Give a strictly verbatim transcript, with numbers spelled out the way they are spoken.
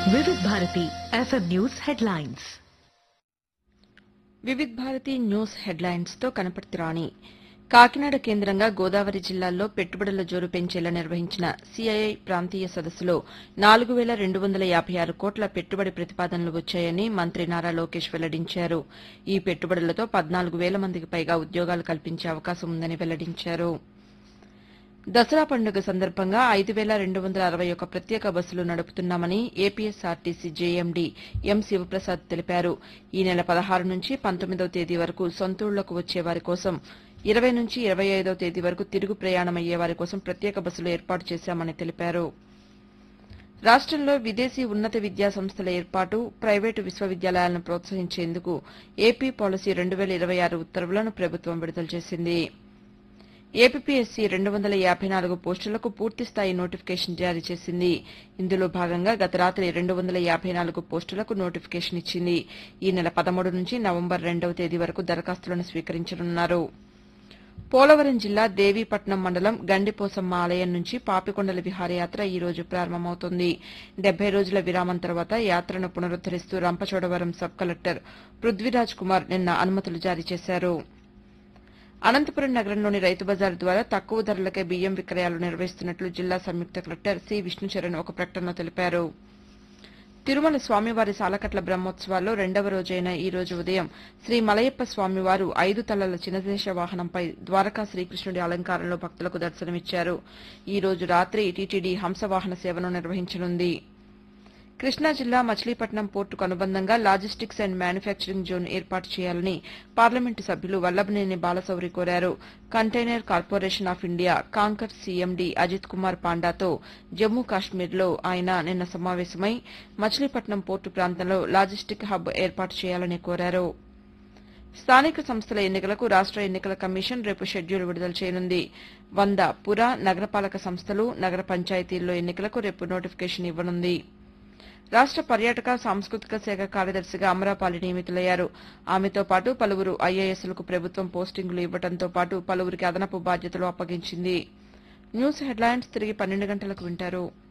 వివిధ Bharati FM news headlines. వివిధ Bharati news headlines తో కనపర్తి రాణి. కాకినాడ కేంద్రంగా గోదావరి జిల్లాల్లో పెట్టుబడుల జోరు పెంచేలా నిర్వహించిన సీఐఐ ప్రాంతీయ సదస్సులో నాలుగు వేల రెండు వందల యాభై ఆరు కోట్ల పెట్టుబడి ప్రతిపాదనలు వచ్చాయని మంత్రి నారా లోకేష్ వెల్లడించారు. ఈ పెట్టుబడులతో పద్నాలుగు వేల మందికి పైగా ఉద్యోగాలు కల్పించే అవకాశం ఉందని వెల్లడించారు. దసరా పండుగ సందర్భంగా ఐదు వేల రెండు వందల అరవై ఒక ప్రత్యేక బస్సులు నడుపుతున్నామని ఏపీఎస్ఆర్టీసీ జేఎండీ ఎం శివప్రసాద్ తెలిపారు. ఈ నెల పదహారు నుంచి పంతొమ్మిదవ తేదీ వరకు సొంతూళ్లకు వచ్చే వారి కోసం, ఇరవై నుంచి ఇరవై ఐదవ తేదీ వరకు తిరుగు ప్రయాణమయ్యే వారి కోసం ప్రత్యేక బస్సులు ఏర్పాటు చేశామని తెలిపారు. రాష్టంలో విదేశీ ఉన్నత విద్యా సంస్థల ఏర్పాటు, ప్రైవేటు విశ్వవిద్యాలయాలను ప్రోత్సహించేందుకు ఏపీ పాలసీ రెండు వేల ఇరవై ఆరు ఉత్తర్వులను ప్రభుత్వం విడుదల చేసింది. ఏపీపీఎస్సీ రెండు వందల యాభై నాలుగు పోస్టులకు పూర్తిస్థాయి నోటిఫికేషన్ జారీ చేసింది. ఇందులో భాగంగా గత రాత్రి రెండు వందల యాభై నాలుగు పోస్టులకు నోటిఫికేషన్ ఇచ్చింది. ఈ నెల పదమూడు నుంచి నవంబర్ రెండవ తేదీ వరకు దరఖాస్తులను స్వీకరించనున్నారు. పోలవరం జిల్లా దేవీపట్నం మండలం గండిపోసమ్మ ఆలయం నుంచి పాపికొండల విహారయాత్ర ఈ రోజు ప్రారంభమవుతోంది. డెబ్బై రోజుల విరామం తర్వాత యాత్రను పునరుద్దరిస్తూ రంపచోడవరం సబ్ కలెక్టర్ పృథ్వీరాజ్ కుమార్ నిన్న అనుమతులు జారీ చేశారు. అనంతపురం నగరంలోని రైతు బజార్ ద్వారా తక్కువ ధరలకే బియ్యం విక్రయాలు నిర్వహిస్తున్నట్లు జిల్లా సంయుక్త కలెక్టర్ సి విష్ణుచరణ్ ఒక ప్రకటనలో తెలిపారు. తిరుమల స్వామివారి సాలకట్ల బ్రహ్మోత్సవాల్లో రెండవ రోజైన ఈ రోజు ఉదయం శ్రీ మలయప్ప స్వామివారు ఐదు తలల చినదేశ వాహనంపై ద్వారకా శ్రీకృష్ణుడి అలంకారంలో భక్తులకు దర్శనమిచ్చారు. ఈ రోజు రాత్రి టీటీడీ హంసవాహన సేవను నిర్వహించనుంది. కృష్ణా జిల్లా మచిలీపట్నం పోర్టుకు అనుబంధంగా లాజిస్టిక్స్ అండ్ మ్యానుఫ్యాక్చరింగ్ జోన్ ఏర్పాటు చేయాలని పార్లమెంటు సభ్యులు వల్లభనేని బాలశౌరి కోరారు. Container corporation of India canker CMD Ajit Kumar పాండాతో Jammu కాశ్మీర్లో ఆయన నిన్న సమావేశమై మచిలీపట్నం పోర్టు ప్రాంతంలో లాజిస్టిక్ హబ్ ఏర్పాటు చేయాలని కోరారు. స్థానిక సంస్థల ఎన్నికలకు రాష్ట ఎన్నికల కమిషన్ రేపు షెడ్యూల్ విడుదల చేయనుంది. వంద పుర నగరపాలక సంస్థలు, నగర పంచాయతీల్లో ఎన్నికలకు రేపు నోటిఫికేషన్ ఇవ్వనుంది. రాష్ట పర్యాటక సాంస్కృతిక శాఖ కార్యదర్శిగా అమరాపాలి నియమితులయ్యారు. ఆమెతో పాటు పలువురు ఐఏఎస్లకు ప్రభుత్వం పోస్టింగులు ఇవ్వడంతో పాటు పలువురికి అదనపు బాధ్యతలు అప్పగించింది. న్యూస్ హెడ్లైన్స్ తిరిగి పన్నెండు గంటలకు వింటారు.